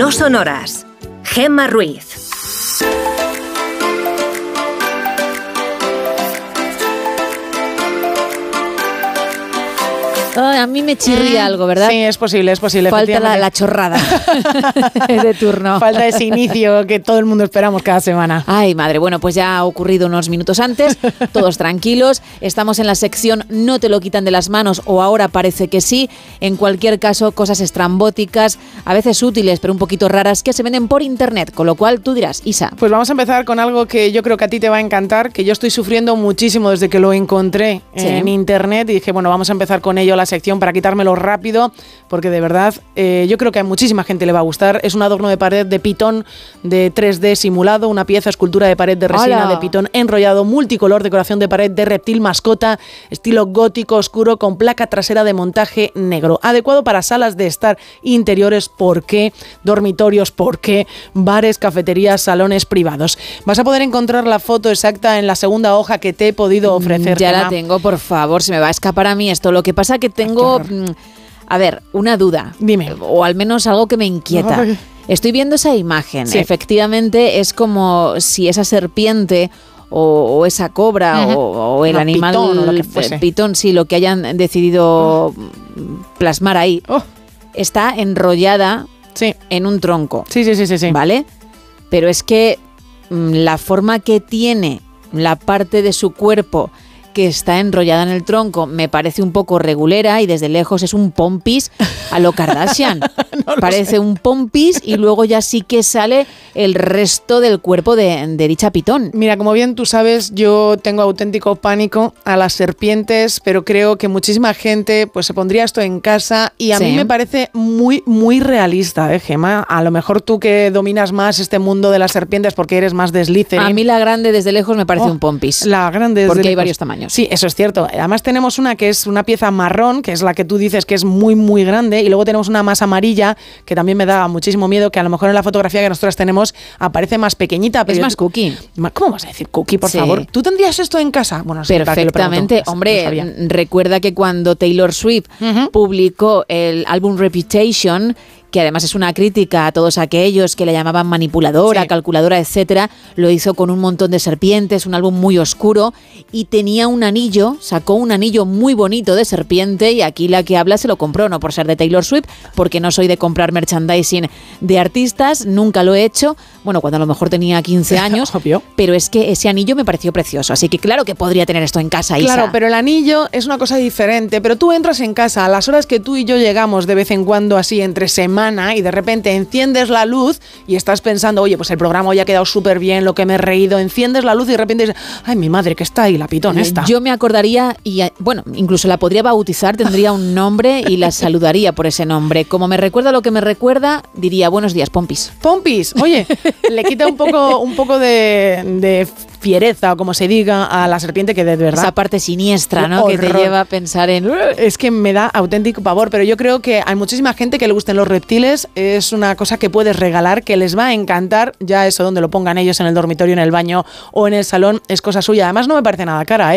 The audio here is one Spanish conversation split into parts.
No sonoras. Gemma Ruiz. A mí me chirría algo, ¿verdad? Sí, es posible. Falta la chorrada de turno. Falta ese inicio que todo el mundo esperamos cada semana. Ay, madre, bueno, pues ya ha ocurrido unos minutos antes, todos tranquilos, estamos en la sección No te lo quitan de las manos, o ahora parece que sí. En cualquier caso, cosas estrambóticas, a veces útiles, pero un poquito raras, que se venden por internet, con lo cual tú dirás, Isa. Pues vamos a empezar con algo que yo creo que a ti te va a encantar, que yo estoy sufriendo muchísimo desde que lo encontré en internet, y dije, bueno, vamos a empezar con ello la sección para quitármelo rápido, porque de verdad yo creo que a muchísima gente le va a gustar. Es un adorno de pared de pitón de 3D simulado, una pieza escultura de pared de resina de pitón enrollado, multicolor, decoración de pared de reptil mascota, estilo gótico oscuro con placa trasera de montaje negro, adecuado para salas de estar interiores, ¿por qué? Dormitorios, ¿por qué? Bares, cafeterías, salones privados. Vas a poder encontrar la foto exacta en la segunda hoja que te he podido ofrecer. Ya la tengo, por favor, se me va a escapar a mí esto. Lo que pasa que tengo, a ver, una duda. Dime. O al menos algo que me inquieta. Ay. Estoy viendo esa imagen. Sí. Efectivamente, es como si esa serpiente o esa cobra o el animal pitón, o lo que fuese. Pitón, sí, lo que hayan decidido plasmar ahí, está enrollada en un tronco. Sí. ¿Vale? Pero es que la forma que tiene la parte de su cuerpo que está enrollada en el tronco me parece un poco regulera, y desde lejos es un pompis a lo Kardashian. Parece un pompis, y luego ya sí que sale el resto del cuerpo de dicha pitón. Mira, como bien tú sabes, yo tengo auténtico pánico a las serpientes, pero creo que muchísima gente pues se pondría esto en casa, y a mí me parece muy, muy realista, Gemma. A lo mejor tú que dominas más este mundo de las serpientes porque eres más de Slytherin. A mí la grande desde lejos me parece un pompis. La grande desde porque hay lejos. varios tamaños. Sí, eso es cierto. Además tenemos una que es una pieza marrón, que es la que tú dices que es muy, muy grande, y luego tenemos una más amarilla, que también me da muchísimo miedo, que a lo mejor en la fotografía que nosotros tenemos aparece más pequeñita. Pero es más cookie. ¿Cómo vas a decir cookie, por favor? ¿Tú tendrías esto en casa? Bueno, sí, perfectamente. Hombre, recuerda que cuando Taylor Swift publicó el álbum Reputation, que además es una crítica a todos aquellos que le llamaban manipuladora, calculadora, etcétera, lo hizo con un montón de serpientes, un álbum muy oscuro, y tenía un anillo, sacó un anillo muy bonito de serpiente, y aquí la que habla se lo compró, no por ser de Taylor Swift, porque no soy de comprar merchandising de artistas, nunca lo he hecho, bueno, cuando a lo mejor tenía 15 años, obvio, pero es que ese anillo me pareció precioso, así que claro que podría tener esto en casa, Isa. Claro, pero el anillo es una cosa diferente, pero tú entras en casa a las horas que tú y yo llegamos de vez en cuando, así entre semana, y de repente enciendes la luz y estás pensando, oye, pues el programa hoy ha quedado súper bien, lo que me he reído, enciendes la luz y de repente dices, ay, mi madre, que está ahí la pitón esta. Yo me acordaría y, bueno, incluso la podría bautizar, tendría un nombre y la saludaría por ese nombre. Como me recuerda lo que me recuerda, diría, buenos días, Pompis. Pompis, oye, le quita un poco de fiereza, o como se diga, a la serpiente, que de verdad... Esa parte siniestra, ¿no? Que te lleva a pensar en... Es que me da auténtico pavor, pero yo creo que hay muchísima gente que le gusten los reptiles, es una cosa que puedes regalar, que les va a encantar, ya eso donde lo pongan ellos, en el dormitorio, en el baño o en el salón, es cosa suya. Además no me parece nada cara,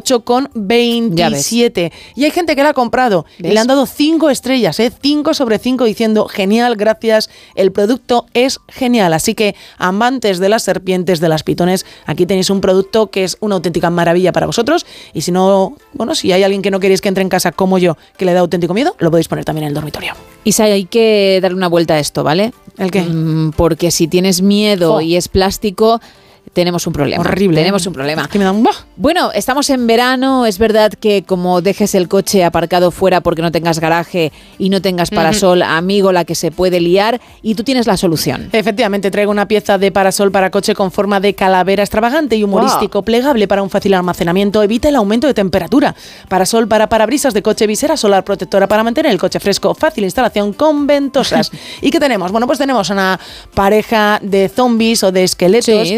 8,27. Y hay gente que la ha comprado, ¿ves? Y le han dado 5 estrellas, 5 sobre 5, diciendo, genial, gracias, el producto es genial. Así que, amantes de las serpientes, de las pitones, aquí tenéis un producto que es una auténtica maravilla para vosotros, y si no, bueno, si hay alguien que no queréis que entre en casa como yo, que le da auténtico miedo, lo podéis poner también en el dormitorio. Isa, hay que darle una vuelta a esto, ¿vale? ¿El qué? Porque si tienes miedo y es plástico, tenemos un problema. Horrible. Tenemos un problema. Es que me da un... Bueno, estamos en verano. Es verdad que como dejes el coche aparcado fuera porque no tengas garaje y no tengas parasol, amigo, la que se puede liar, y tú tienes la solución. Efectivamente, traigo una pieza de parasol para coche con forma de calavera, extravagante y humorístico, plegable para un fácil almacenamiento, evita el aumento de temperatura. Parasol para parabrisas de coche, visera solar protectora para mantener el coche fresco, fácil instalación con ventosas. ¿Y qué tenemos? Bueno, pues tenemos una pareja de zombies o de esqueletos. Sí,